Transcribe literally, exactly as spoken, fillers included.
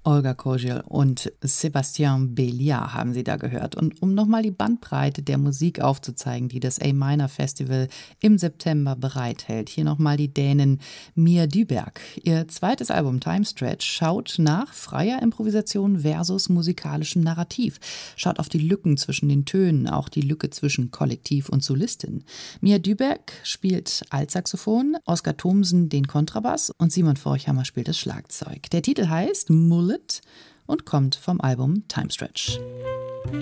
Olga Koziel und Sébastien Béliard haben Sie da gehört. Und um nochmal die Bandbreite der Musik aufzuzeigen, die das A-Minor Festival im September bereithält, hier nochmal die Dänin Mia Dyberg. Ihr zweites Album Time Stretch schaut nach freier Improvisation versus musikalischem Narrativ, schaut auf die Lücken zwischen den Tönen, auch die Lücke zwischen Kollektiv und Solistin. Mia Dyberg spielt Altsaxophon, Oskar Thomsen den Kontrabass und Simon Forchhammer spielt das Schlagzeug. Der Titel heißt Mullet und kommt vom Album Time Stretch.